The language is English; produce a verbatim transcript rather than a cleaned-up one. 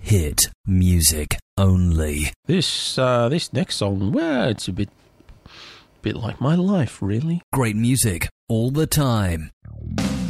hit music only. This uh, this next song, well, it's a bit, bit like my life, really. Great music all the time.